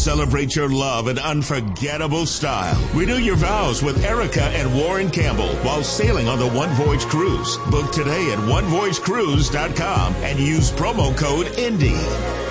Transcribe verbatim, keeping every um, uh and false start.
Celebrate your love in unforgettable style. Renew your vows with Erica and Warren Campbell while sailing on the One Voyage Cruise. Book today at one voyage cruise dot com and use promo code INDY.